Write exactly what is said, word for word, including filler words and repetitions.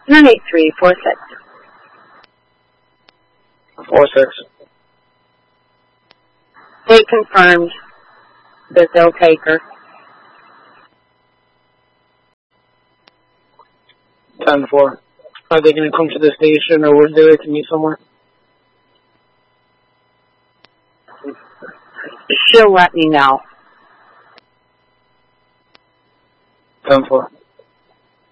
nine eight three four six. Four six. They confirmed that they'll take her. Ten four. Are they going to come to the station, or would they like to meet somewhere? She'll let me know. Ten four.